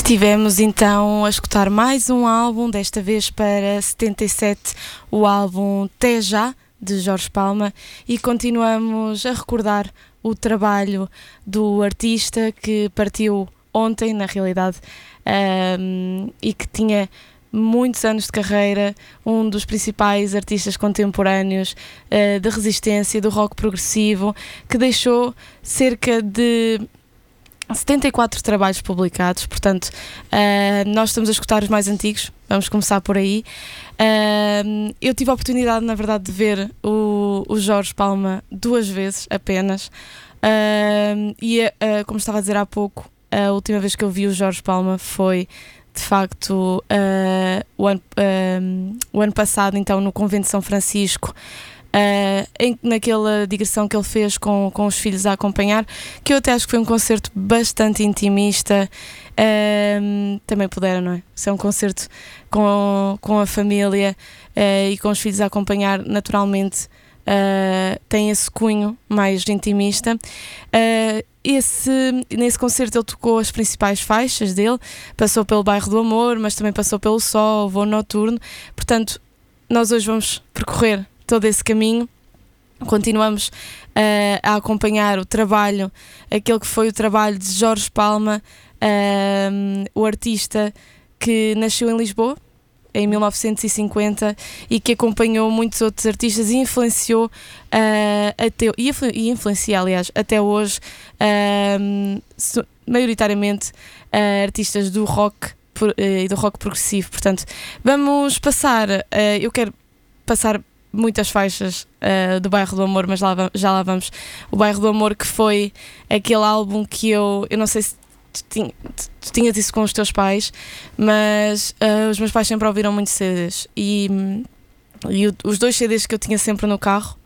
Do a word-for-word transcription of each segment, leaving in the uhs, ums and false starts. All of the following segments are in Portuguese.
Tivemos então a escutar mais um álbum, desta vez para setenta e sete, o álbum Té Já, de Jorge Palma, e continuamos a recordar o trabalho do artista que partiu ontem, na realidade, um, e que tinha muitos anos de carreira, um dos principais artistas contemporâneos uh, da resistência, do rock progressivo, que deixou cerca de setenta e quatro trabalhos publicados. Portanto, uh, nós estamos a escutar os mais antigos, vamos começar por aí. Uh, eu tive a oportunidade, na verdade, de ver o, o Jorge Palma duas vezes apenas, uh, e uh, como estava a dizer há pouco, a última vez que eu vi o Jorge Palma foi de facto uh, o, ano, uh, o ano passado, então no Convento de São Francisco, uh, em, naquela digressão que ele fez com, com os filhos a acompanhar, que eu até acho que foi um concerto bastante intimista. Uh, também puderam, não é? Se é um concerto com, com a família uh, e com os filhos a acompanhar, naturalmente uh, tem esse cunho mais intimista. Uh, esse, nesse concerto ele tocou as principais faixas dele, passou pelo Bairro do Amor, mas também passou pelo Sol, Voo Noturno. Portanto, nós hoje vamos percorrer todo esse caminho. Continuamos uh, a acompanhar o trabalho, aquele que foi o trabalho de Jorge Palma, uh, o artista que nasceu em Lisboa em mil novecentos e cinquenta e que acompanhou muitos outros artistas e influenciou uh, até, e, influ, e influencia, aliás, até hoje, uh, maioritariamente uh, artistas do rock uh, e do rock progressivo. Portanto, vamos passar, uh, eu quero passar muitas faixas uh, do Bairro do Amor, mas lá, já lá vamos. O Bairro do Amor, que foi aquele álbum que eu, eu não sei se tu, tinha, tu tinhas isso com os teus pais, mas uh, os meus pais sempre ouviram muitos C Ds, e, e o, os dois C Ds que eu tinha sempre no carro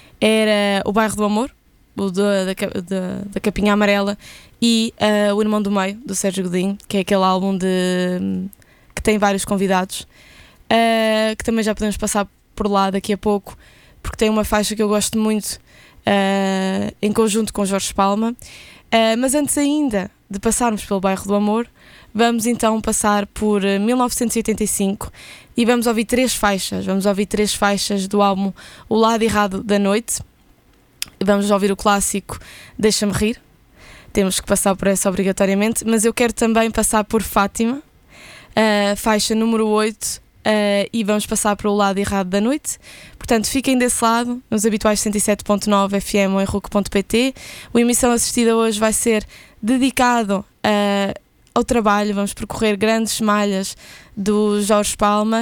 era o Bairro do Amor, o da, da, da, da capinha amarela, e uh, o Irmão do Meio, do Sérgio Godinho, que é aquele álbum de, que tem vários convidados, uh, que também já podemos passar por lá daqui a pouco, porque tem uma faixa que eu gosto muito, uh, em conjunto com Jorge Palma. Uh, mas antes ainda de passarmos pelo Bairro do Amor, vamos então passar por uh, mil novecentos e oitenta e cinco e vamos ouvir três faixas. Vamos ouvir três faixas do álbum O Lado Errado da Noite. Vamos ouvir o clássico Deixa-me Rir. Temos que passar por essa obrigatoriamente, mas eu quero também passar por Fátima, uh, faixa número oito, Uh, e vamos passar para o Lado Errado da Noite. Portanto, fiquem desse lado, nos habituais cento e sete ponto nove F M ou em ruc ponto pt. O Emissão Assistida hoje vai ser dedicado uh, ao trabalho. Vamos percorrer grandes malhas do Jorge Palma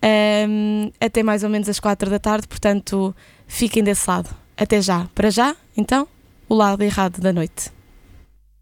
um, até mais ou menos às quatro da tarde. Portanto, fiquem desse lado. Até já. Para já, então, o Lado Errado da Noite.